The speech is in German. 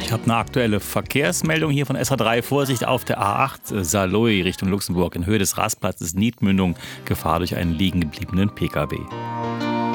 Ich habe eine aktuelle Verkehrsmeldung hier von SA3. Vorsicht auf der A8 Saarlouis Richtung Luxemburg in Höhe des Rastplatzes Niedmündung. Gefahr durch einen liegen gebliebenen Pkw.